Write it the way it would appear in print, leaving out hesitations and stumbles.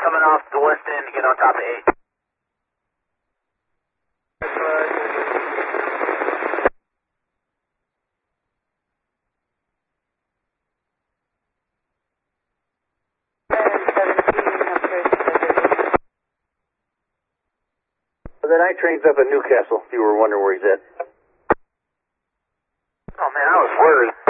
coming off the west end to get on top of 8. The night train's up at Newcastle, if you were wondering where he's at. Oh man, I was worried.